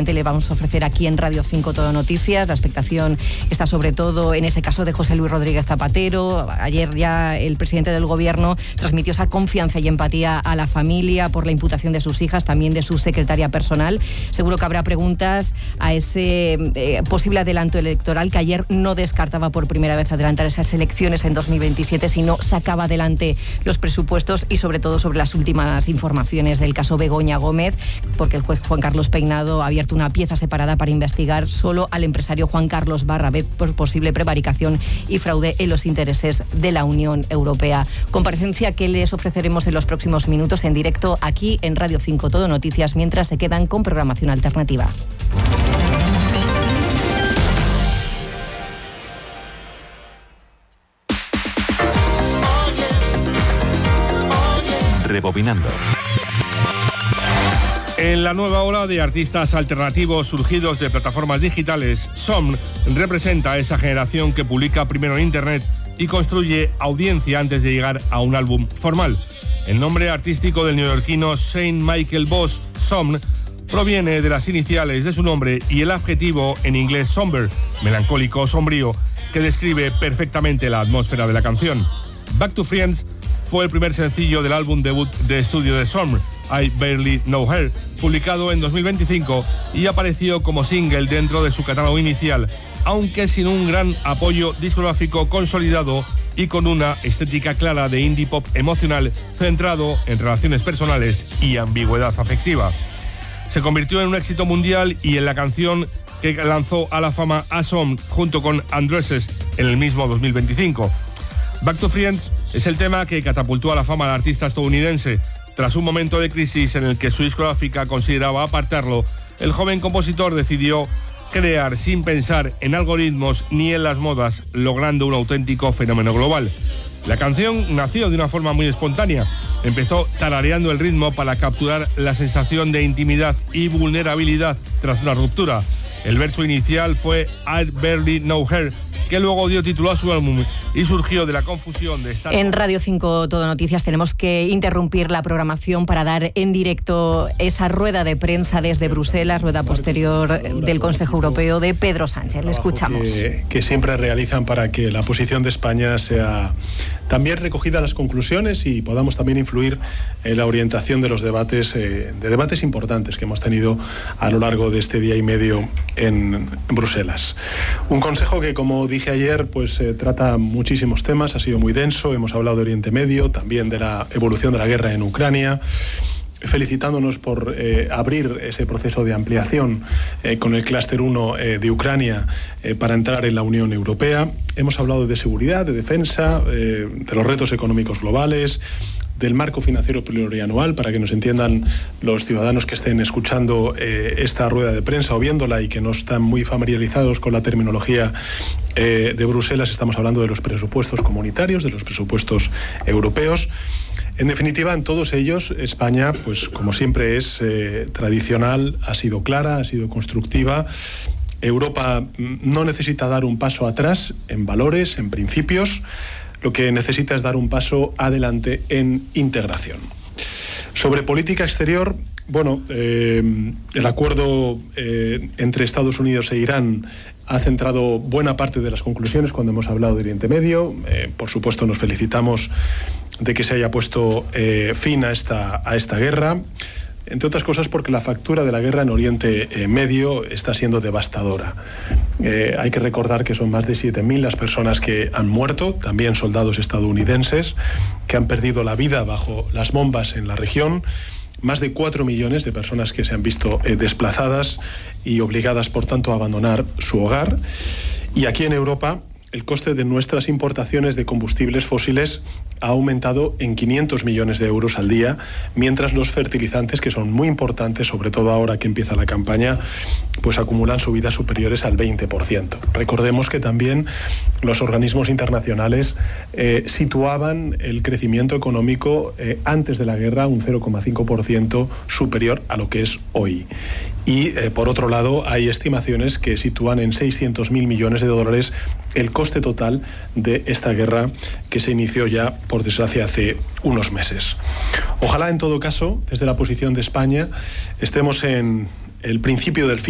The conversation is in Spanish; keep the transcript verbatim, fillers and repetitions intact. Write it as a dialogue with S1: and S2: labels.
S1: brevemente le vamos a ofrecer aquí en Radio cinco Todo Noticias. La expectación está sobre todo en ese caso de José Luis Rodríguez Zapatero. Ayer ya el presidente del Gobierno transmitió esa confianza y empatía a la familia por la imputación de sus hijas, también de su secretaria personal. Seguro que habrá preguntas a ese eh, posible adelanto electoral, que ayer no descartaba por primera vez adelantar esas elecciones en dos mil veintisiete, sino sacaba adelante los presupuestos, y sobre todo sobre las últimas informaciones del caso Begoña Gómez, porque el juez Juan Carlos Peinado ha abierto una pieza separada para investigar solo al empresario Juan Carlos Barrabet por posible prevaricación y fraude en los intereses de la Unión Europea. Comparecencia que les ofreceremos en los próximos minutos en directo aquí en Radio cinco Todo Noticias, mientras se quedan con programación alternativa.
S2: Rebobinando.
S3: En la nueva ola de artistas alternativos surgidos de plataformas digitales, Somn representa a esa generación que publica primero en Internet y construye audiencia antes de llegar a un álbum formal. El nombre artístico del neoyorquino Saint Michael Boss, Somn, proviene de las iniciales de su nombre y el adjetivo en inglés somber, melancólico o sombrío, que describe perfectamente la atmósfera de la canción. Back to Friends fue el primer sencillo del álbum debut de estudio de Somn, I Barely Know Her, publicado en dos mil veinticinco, y apareció como single dentro de su catálogo inicial, aunque sin un gran apoyo discográfico consolidado y con una estética clara de indie pop emocional centrado en relaciones personales y ambigüedad afectiva. Se convirtió en un éxito mundial y en la canción que lanzó a la fama a Somn junto con Undresses en el mismo dos mil veinticinco. Back to Friends es el tema que catapultó a la fama al artista estadounidense. Tras un momento de crisis en el que su discográfica consideraba apartarlo, el joven compositor decidió crear sin pensar en algoritmos ni en las modas, logrando un auténtico fenómeno global. La canción nació de una forma muy espontánea. Empezó tarareando el ritmo para capturar la sensación de intimidad y vulnerabilidad tras una ruptura. El verso inicial fue I Barely Know Her, que luego dio título a su álbum y surgió de la confusión de estar...
S1: En Radio cinco Todo Noticias tenemos que interrumpir la programación para dar en directo esa rueda de prensa desde Bruselas, rueda posterior del Consejo Europeo de Pedro Sánchez. Le escuchamos.
S4: Que, que siempre realizan para que la posición de España sea también recogida en las conclusiones y podamos también influir en la orientación de los debates, eh, de debates importantes que hemos tenido a lo largo de este día y medio en Bruselas. Un consejo que, como dije ayer, pues eh, trata muchísimos temas, ha sido muy denso, hemos hablado de Oriente Medio, también de la evolución de la guerra en Ucrania, felicitándonos por eh, abrir ese proceso de ampliación eh, con el clúster uno eh, de Ucrania eh, para entrar en la Unión Europea. Hemos hablado de seguridad, de defensa, eh, de los retos económicos globales, del marco financiero plurianual, para que nos entiendan los ciudadanos que estén escuchando eh, esta rueda de prensa o viéndola y que no están muy familiarizados con la terminología eh, de Bruselas. Estamos hablando de los presupuestos comunitarios, de los presupuestos europeos. En definitiva, en todos ellos, España, pues como siempre es eh, tradicional, ha sido clara, ha sido constructiva. Europa no necesita dar un paso atrás en valores, en principios. Lo que necesita es dar un paso adelante en integración. Sobre política exterior, bueno, eh, el acuerdo eh, entre Estados Unidos e Irán ha centrado buena parte de las conclusiones cuando hemos hablado de Oriente Medio. Eh, por supuesto, nos felicitamos de que se haya puesto eh, fin a esta, a esta guerra, entre otras cosas porque la factura de la guerra en Oriente eh, Medio está siendo devastadora. Eh, hay que recordar que son más de siete mil las personas que han muerto, también soldados estadounidenses, que han perdido la vida bajo las bombas en la región, más de cuatro millones de personas que se han visto eh, desplazadas y obligadas, por tanto, a abandonar su hogar. Y aquí en Europa, el coste de nuestras importaciones de combustibles fósiles ha aumentado en quinientos millones de euros al día, mientras los fertilizantes, que son muy importantes, sobre todo ahora que empieza la campaña, pues acumulan subidas superiores al veinte por ciento. Recordemos que también los organismos internacionales eh, situaban el crecimiento económico eh, antes de la guerra un cero coma cinco por ciento superior a lo que es hoy. Y, eh, por otro lado, hay estimaciones que sitúan en seiscientos mil millones de dólares el coste total de esta guerra que se inició ya, por desgracia, hace unos meses. Ojalá, en todo caso, desde la posición de España, estemos en el principio del fin